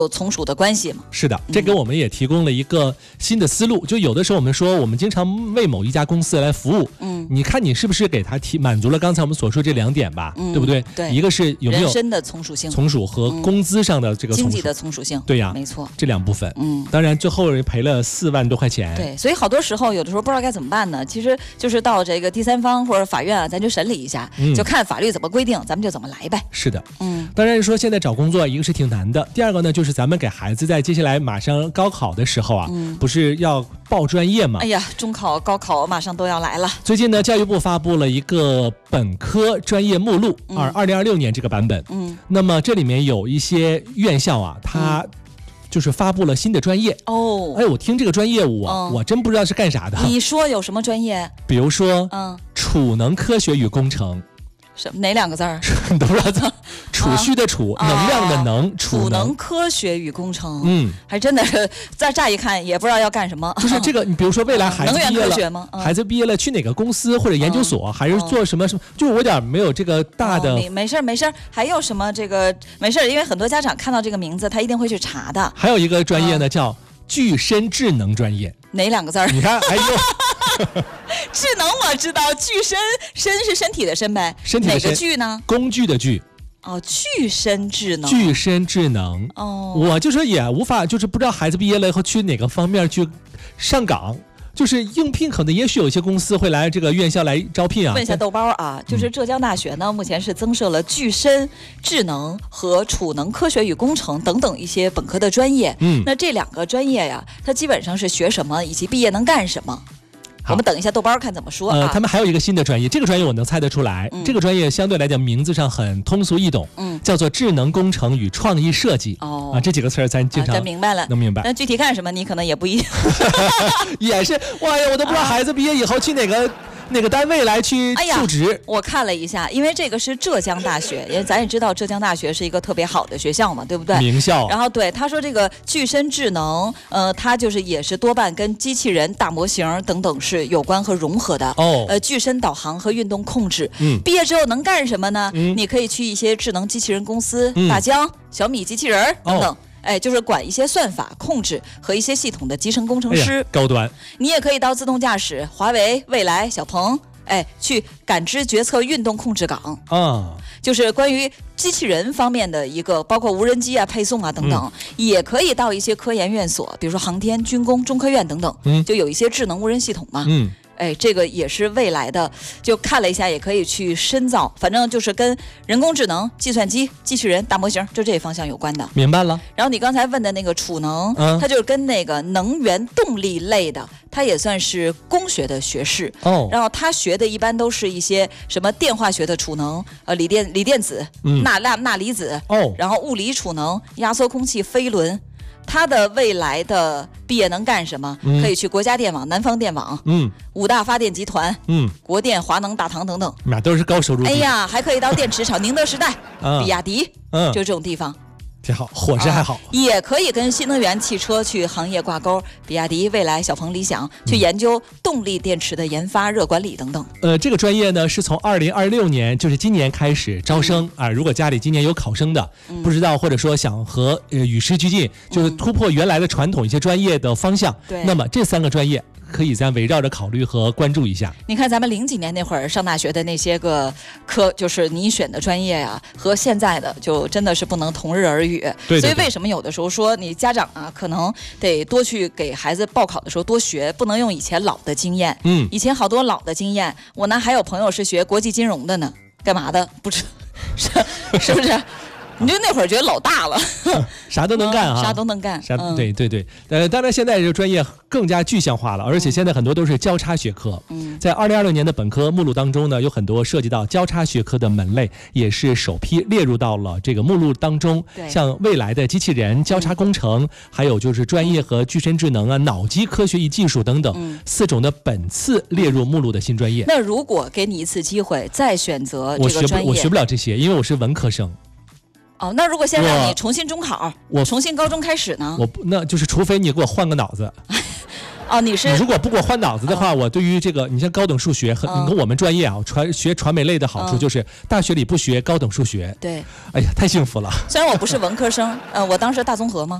有从属的关系嘛。 是的，这给我们也提供了一个新的思路。就有的时候我们说，我们经常为某一家公司来服务，你看你是不是给他满足了刚才我们所说这2点吧，对不对？ 对， 一个是有没有人身的从属性， 从属和工资上的这个从属， 经济的从属性， 对呀， 没错， 这2部分。 当然最后人赔了4万多块钱。 对，所以好多时候有的时候不知道该怎么办呢。其实就是到这个第三方或者法院啊，咱就审理一下，就看法律怎么规定，咱们就怎么来呗。 是的，当然说现在找工作，一个是挺难的，第二个呢，就是咱们给孩子在接下来马上高考的时候啊，不是要报专业吗？ 哎呀，中考、高考马上都要来了。 最近呢，教育部发布了一个本科专业目录，2026年这个版本。那么这里面有一些院校啊，它就是发布了新的专业哦。哎，我听这个专业我真不知道是干啥的。 你说有什么专业？ 比如说，储能科学与工程。 哪2个字儿？ 你都不知道，储蓄的储，能量的能， 储能科学与工程，还真的是再乍一看也不知道要干什么。 就是这个，你比如说未来孩子毕业了， 能源科学吗？ 孩子毕业了去哪个公司或者研究所，还是做什么什么？就是我有点没有这个大的。 没事，还有什么这个没事，因为很多家长看到这个名字，他一定会去查的。 还有一个专业呢，叫具身智能专业。 哪2个字儿？ 你看，哎呦。 智能我知道，具身是身体的身呗， 身体的身。 哪个具呢？ 工具的具。 哦，具身智能。 具身智能。哦，我就说也无法，就是不知道孩子毕业了以后去哪个方面去上岗。就是应聘，可能也许有一些公司会来这个院校来招聘啊。 问一下豆包啊，就是浙江大学呢，目前是增设了具身智能和储能科学与工程等等一些本科的专业。那这2个专业呀，它基本上是学什么，以及毕业能干什么？我们等一下豆包看怎么说啊。 他们还有一个新的专业，这个专业我能猜得出来。这个专业相对来讲名字上很通俗易懂，叫做智能工程与创意设计。这几个词儿咱经常真明白了， 能明白。 但具体干什么，你可能也不一定。 也是，哇呀，我都不知道孩子毕业以后去哪个单位来去就职。 我看了一下，因为这个是浙江大学，因为咱也知道浙江大学是一个特别好的学校嘛，对不对？ 名校。 然后对他说这个具身智能，它就是也是多半跟机器人、大模型等等是有关和融合的。具身导航和运动控制。毕业之后能干什么呢？你可以去一些智能机器人公司，大疆、小米机器人等等。就是管一些算法控制和一些系统的集成工程师， 高端。 你也可以到自动驾驶、华为、蔚来、小鹏，去感知决策运动控制岗就是关于机器人方面的一个，包括无人机啊、配送啊等等，也可以到一些科研院所，比如说航天、军工、中科院等等，就有一些智能无人系统嘛。这个也是未来的，就看了一下，也可以去深造，反正就是跟人工智能、计算机、机器人、大模型，就这方向有关的。 明白了。 然后你刚才问的那个储能，它就是跟那个能源动力类的，它也算是工学的学士。然后他学的一般都是一些什么电化学的储能，锂电子、钠离子，然后物理储能、压缩空气、飞轮。他的未来的毕业能干什么？可以去国家电网、南方电网、5大发电集团、国电、华能、大唐等等， 那都是高收入。 哎呀，还可以到电池厂、宁德时代、比亚迪，就这种地方。 挺好，伙食还好， 也可以跟新能源汽车去行业挂钩，比亚迪、蔚来、小鹏、理想去研究动力电池的研发、热管理等等。 这个专业呢是从2026年，就是今年开始招生啊。如果家里今年有考生的，不知道或者说想和与时俱进，就是突破原来的传统一些专业的方向，那么这3个专业可以咱围绕着考虑和关注一下。 你看咱们00几年那会儿上大学的那些个科，就是你选的专业啊，和现在的就真的是不能同日而语。 对。 所以为什么有的时候说你家长啊，可能得多去给孩子报考的时候多学，不能用以前老的经验。以前好多老的经验，我呢还有朋友是学国际金融的呢，干嘛的？不知是不是？你就那会儿觉得老大了， 啥都能干啊， 啥都能干。 对对对，当然现在这个专业更加具象化了，而且现在很多都是交叉学科。在2026年的本科目录当中呢，有很多涉及到交叉学科的门类，也是首批列入到了这个目录当中。像未来的机器人、交叉工程，还有就是专业和具身智能啊、脑机科学与技术等等4种的本次列入目录的新专业。 那如果给你一次机会再选择这个专业， 我学不了这些，因为我是文科生。 那如果现在让你重新中考，我重新高中开始呢？ 那就是除非你给我换个脑子。 哦，你如果不给我换脑子的话，我对于这个，你像高等数学和你跟我们专业啊，学传媒类的好处就是大学里不学高等数学。 对， 哎呀，太幸福了。 虽然我不是文科生，我当时大综合嘛。